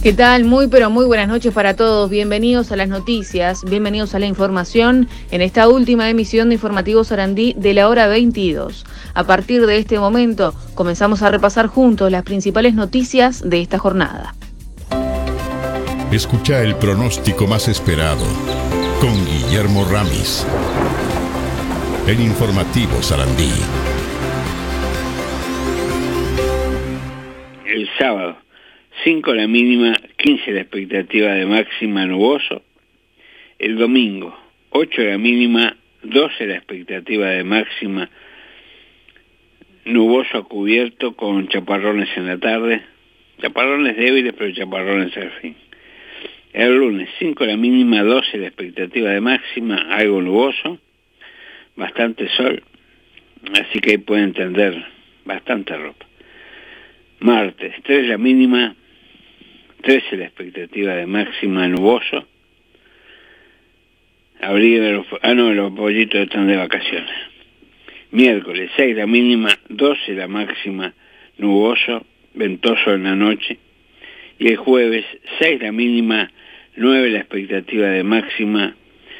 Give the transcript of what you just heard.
¿Qué tal? Muy pero muy buenas noches para todos. Bienvenidos a las noticias, bienvenidos a la información en esta última emisión de Informativo Sarandí de la hora 22. A partir de este momento comenzamos a repasar juntos las principales noticias de esta jornada. Escucha el pronóstico más esperado con Guillermo Ramis. El Informativo Sarandí. El sábado, 5 la mínima, 15 la expectativa de máxima, nuboso. El domingo, 8 la mínima, 12 la expectativa de máxima, nuboso a cubierto con chaparrones en la tarde. Chaparrones débiles, pero chaparrones al fin. El lunes, 5 la mínima, 12 la expectativa de máxima, algo nuboso, bastante sol, así que ahí pueden tender bastante ropa. Martes, 3 la mínima, 13 la expectativa de máxima, nuboso. Los pollitos están de vacaciones. Miércoles, 6 la mínima, 12 la máxima, nuboso, ventoso en la noche. Y el jueves, 6 la mínima, 9 la expectativa de máxima,